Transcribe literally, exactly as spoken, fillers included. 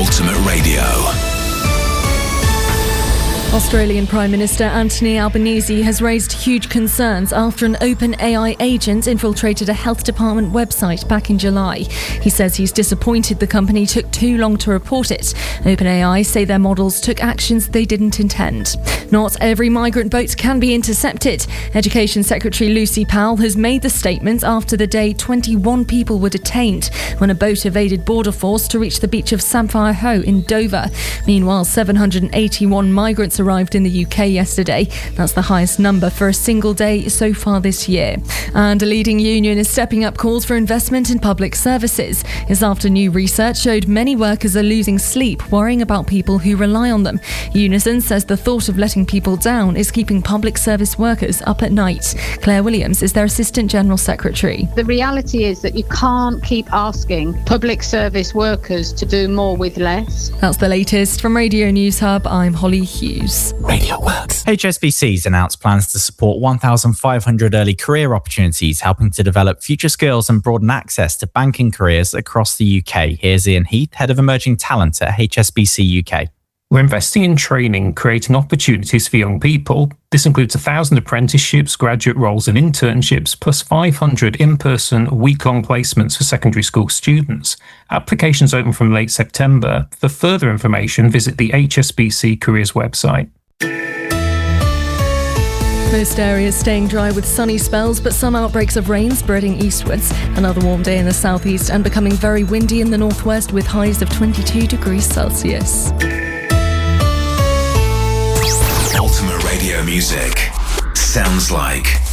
Ultimate Radio. Australian Prime Minister Anthony Albanese has raised huge concerns after an OpenAI agent infiltrated a health department website back in July. He says he's disappointed the company took too long to report it. OpenAI say their models took actions they didn't intend. Not every migrant boat can be intercepted. Education Secretary Lucy Powell has made the statement after the day twenty-one people were detained when a boat evaded Border Force to reach the beach of Sapphire Hoe in Dover. Meanwhile, seven hundred eighty-one migrants arrived in the U K yesterday. That's the highest number for a single day so far this year. And a leading union is stepping up calls for investment in public services. It's after new research showed many workers are losing sleep, worrying about people who rely on them. Unison says the thought of letting people down is keeping public service workers up at night. Claire Williams is their Assistant General Secretary. The reality is that you can't keep asking public service workers to do more with less. That's the latest from Radio News Hub. I'm Holly Hughes. Radio Works. H S B C's announced plans to support one thousand five hundred early career opportunities, helping to develop future skills and broaden access to banking careers across the U K. Here's Ian Heath, Head of Emerging Talent at H S B C U K. We're investing in training, creating opportunities for young people. This includes one thousand apprenticeships, graduate roles and internships, plus five hundred in-person, week-long placements for secondary school students. Applications open from late September. For further information, visit the H S B C Careers website. Most areas staying dry with sunny spells, but some outbreaks of rain spreading eastwards. Another warm day in the southeast and becoming very windy in the northwest with highs of twenty-two degrees Celsius. Ultimate Radio music sounds like